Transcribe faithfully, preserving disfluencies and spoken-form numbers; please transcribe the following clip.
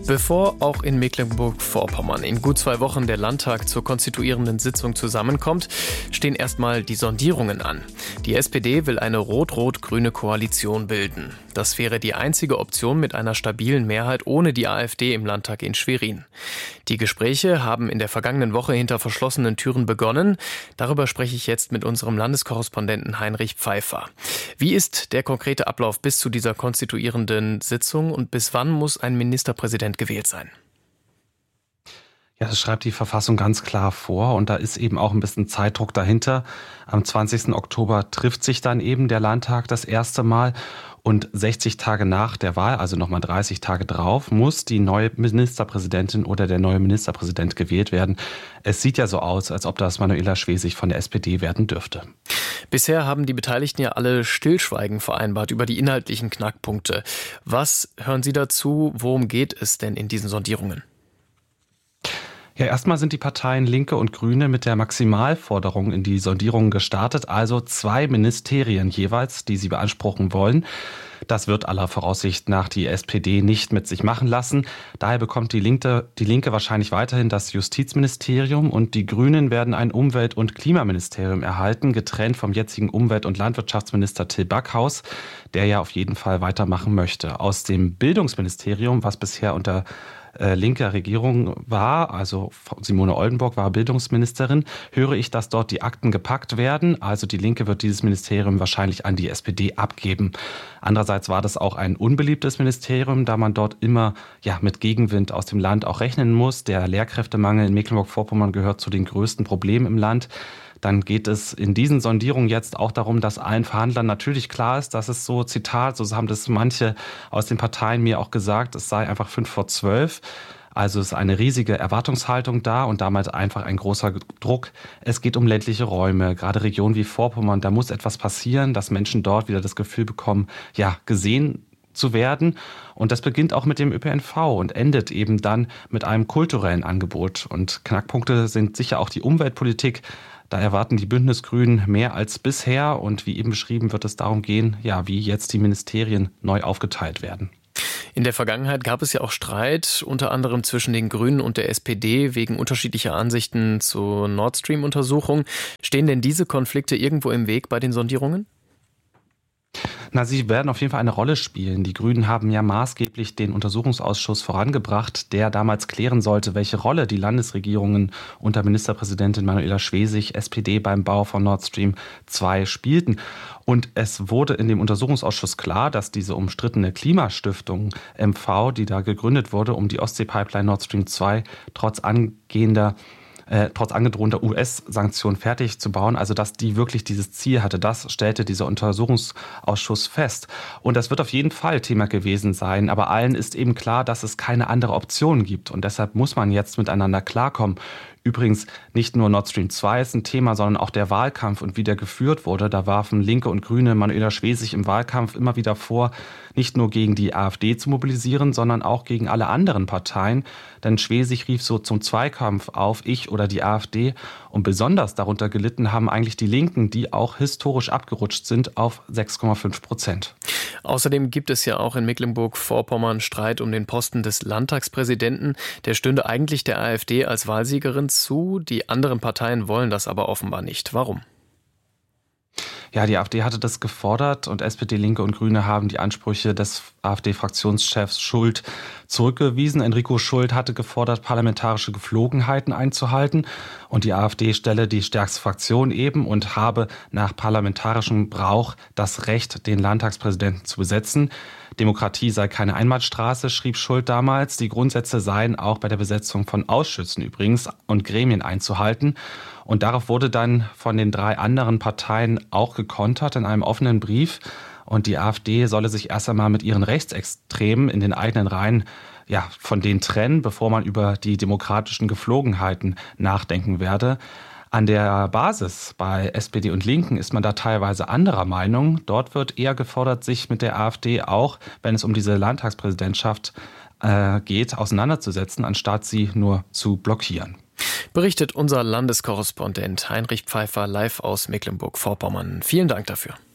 Bevor auch in Mecklenburg-Vorpommern in gut zwei Wochen der Landtag zur konstituierenden Sitzung zusammenkommt, stehen erstmal die Sondierungen an. Die S P D will eine rot-rot-grüne Koalition bilden. Das wäre die einzige Option mit einer stabilen Mehrheit ohne die AfD im Landtag in Schwerin. Die Gespräche haben in der vergangenen Woche hinter verschlossenen Türen begonnen. Darüber spreche ich jetzt mit unserem Landeskorrespondenten Heinrich Pfeiffer. Wie ist der konkrete Ablauf bis zu dieser konstituierenden Sitzung und bis wann muss ein Ministerpräsident gewählt sein? Ja, das schreibt die Verfassung ganz klar vor und da ist eben auch ein bisschen Zeitdruck dahinter. Am zwanzigsten Oktober trifft sich dann eben der Landtag das erste Mal und sechzig Tage nach der Wahl, also nochmal dreißig Tage drauf, muss die neue Ministerpräsidentin oder der neue Ministerpräsident gewählt werden. Es sieht ja so aus, als ob das Manuela Schwesig von der S P D werden dürfte. Bisher haben die Beteiligten ja alle Stillschweigen vereinbart über die inhaltlichen Knackpunkte. Was hören Sie dazu? Worum geht es denn in diesen Sondierungen? Ja, erstmal sind die Parteien Linke und Grüne mit der Maximalforderung in die Sondierungen gestartet, also zwei Ministerien jeweils, die sie beanspruchen wollen. Das wird aller Voraussicht nach die S P D nicht mit sich machen lassen. Daher bekommt die Linke, die Linke wahrscheinlich weiterhin das Justizministerium und die Grünen werden ein Umwelt- und Klimaministerium erhalten, getrennt vom jetzigen Umwelt- und Landwirtschaftsminister Till Backhaus, der ja auf jeden Fall weitermachen möchte. Aus dem Bildungsministerium, was bisher unter Äh, linker Regierung war, also Simone Oldenburg war Bildungsministerin, höre ich, dass dort die Akten gepackt werden. Also die Linke wird dieses Ministerium wahrscheinlich an die S P D abgeben. Andererseits war das auch ein unbeliebtes Ministerium, da man dort immer ja mit Gegenwind aus dem Land auch rechnen muss. Der Lehrkräftemangel in Mecklenburg-Vorpommern gehört zu den größten Problemen im Land. Dann geht es in diesen Sondierungen jetzt auch darum, dass allen Verhandlern natürlich klar ist, dass es so, Zitat, so haben das manche aus den Parteien mir auch gesagt, es sei einfach fünf vor zwölf. Also es ist eine riesige Erwartungshaltung da und damit einfach ein großer Druck. Es geht um ländliche Räume, gerade Regionen wie Vorpommern. Da muss etwas passieren, dass Menschen dort wieder das Gefühl bekommen, ja, gesehen zu werden. Und das beginnt auch mit dem Ö P N V und endet eben dann mit einem kulturellen Angebot. Und Knackpunkte sind sicher auch die Umweltpolitik. Da erwarten die Bündnisgrünen mehr als bisher und wie eben beschrieben wird es darum gehen, ja, wie jetzt die Ministerien neu aufgeteilt werden. In der Vergangenheit gab es ja auch Streit, unter anderem zwischen den Grünen und der S P D wegen unterschiedlicher Ansichten zur Nord Stream-Untersuchung. Stehen denn diese Konflikte irgendwo im Weg bei den Sondierungen? Na, sie werden auf jeden Fall eine Rolle spielen. Die Grünen haben ja maßgeblich den Untersuchungsausschuss vorangebracht, der damals klären sollte, welche Rolle die Landesregierungen unter Ministerpräsidentin Manuela Schwesig, S P D, beim Bau von Nord Stream zwei spielten. Und es wurde in dem Untersuchungsausschuss klar, dass diese umstrittene Klimastiftung M V, die da gegründet wurde, um die Ostsee-Pipeline Nord Stream zwei trotz angehender Äh, trotz angedrohter U S-Sanktionen fertig zu bauen, also dass die wirklich dieses Ziel hatte. Das stellte dieser Untersuchungsausschuss fest. Und das wird auf jeden Fall Thema gewesen sein. Aber allen ist eben klar, dass es keine andere Option gibt. Und deshalb muss man jetzt miteinander klarkommen. Übrigens, nicht nur Nord Stream zwei ist ein Thema, sondern auch der Wahlkampf und wie der geführt wurde. Da warfen Linke und Grüne Manuela Schwesig im Wahlkampf immer wieder vor, nicht nur gegen die AfD zu mobilisieren, sondern auch gegen alle anderen Parteien. Denn Schwesig rief so zum Zweikampf auf, ich oder die AfD. Und besonders darunter gelitten haben eigentlich die Linken, die auch historisch abgerutscht sind auf sechs Komma fünf Prozent. Außerdem gibt es ja auch in Mecklenburg-Vorpommern Streit um den Posten des Landtagspräsidenten. Der stünde eigentlich der AfD als Wahlsiegerin zu. Die anderen Parteien wollen das aber offenbar nicht. Warum? Ja, die AfD hatte das gefordert und S P D, Linke und Grüne haben die Ansprüche des AfD-Fraktionschefs Schult zurückgewiesen. Enrico Schult hatte gefordert, parlamentarische Gepflogenheiten einzuhalten und die AfD stelle die stärkste Fraktion eben und habe nach parlamentarischem Brauch das Recht, den Landtagspräsidenten zu besetzen. Demokratie sei keine Einbahnstraße, schrieb Schult damals. Die Grundsätze seien auch bei der Besetzung von Ausschüssen übrigens und Gremien einzuhalten. Und darauf wurde dann von den drei anderen Parteien auch gekontert in einem offenen Brief. Und die AfD solle sich erst einmal mit ihren Rechtsextremen in den eigenen Reihen ja, von denen trennen, bevor man über die demokratischen Gepflogenheiten nachdenken werde. An der Basis bei S P D und Linken ist man da teilweise anderer Meinung. Dort wird eher gefordert, sich mit der AfD auch, wenn es um diese Landtagspräsidentschaft äh, geht, auseinanderzusetzen, anstatt sie nur zu blockieren. Berichtet unser Landeskorrespondent Heinrich Pfeiffer live aus Mecklenburg-Vorpommern. Vielen Dank dafür.